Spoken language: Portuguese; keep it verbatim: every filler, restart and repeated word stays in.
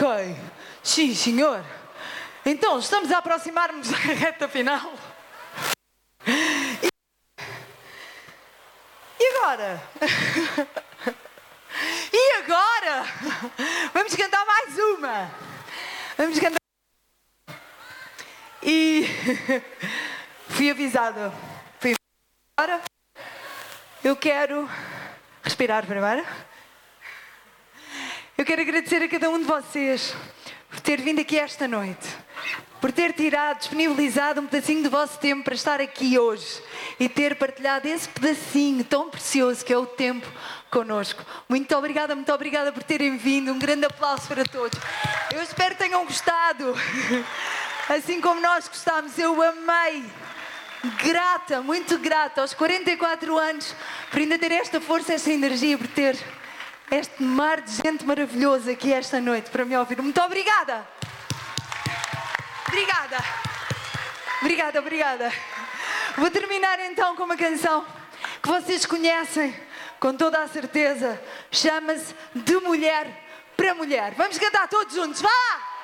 Ok, sim senhor. Então, estamos a aproximar-nos da reta final. E, e agora? E agora? Vamos cantar mais uma. Vamos cantar. E fui avisada. Fui avisada. Eu quero respirar primeiro. Eu quero agradecer a cada um de vocês por ter vindo aqui esta noite, por ter tirado, disponibilizado um pedacinho do vosso tempo para estar aqui hoje e ter partilhado esse pedacinho tão precioso que é o tempo connosco. Muito obrigada, muito obrigada por terem vindo. Um grande aplauso para todos. Eu espero que tenham gostado, assim como nós gostámos. Eu amei. Grata, muito grata aos quarenta e quatro anos por ainda ter esta força, esta energia, por ter este mar de gente maravilhosa aqui esta noite para me ouvir. Muito obrigada. Obrigada. Obrigada, obrigada. Vou terminar então com uma canção que vocês conhecem com toda a certeza. Chama-se De Mulher para Mulher. Vamos cantar todos juntos, vá!